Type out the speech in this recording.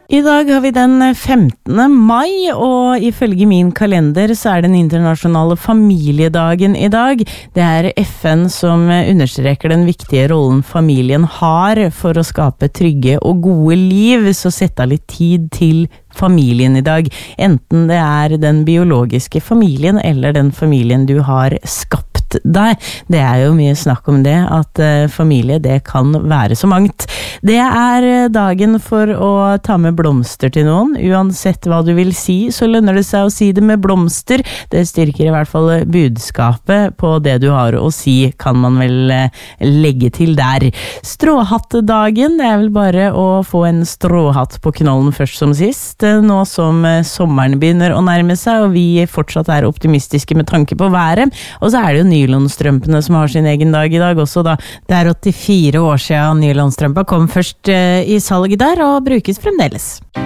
I dag har vi den 15. mai, og ifølge min kalender så den internasjonale familiedagen I dag. Det FN som understreker den viktige rollen familien har for å skape trygge og gode liv, så sett av litt tid til familien I dag. Enten det den biologiske familien eller den familien du har skapt deg. Det jo mye snakk om det, at familie det kan være så mangt. Det dagen for å ta med blomster til noen. Uansett hva du vil si, så lønner det seg å si det med blomster. Det styrker I hvert fall budskapet på det du har å si, kan man vel legge til der. Stråhattdagen, det vel bare å få en stråhatt på knollen først som sist. Nå som sommeren begynner å nærme seg, og vi fortsatt optimistiske med tanke på været. Og så det jo nylonstrømpene som har sin egen dag I dag også da. Det 84 år siden nylonstrømpa kom først I salg der, og brukes fremdeles.